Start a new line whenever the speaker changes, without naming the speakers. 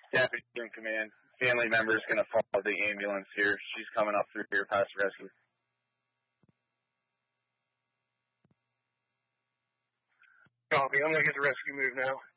Deputy in command. Family member's going to follow the ambulance here. She's coming up through here past the rescue.
Copy. I'm going to get the rescue moved now.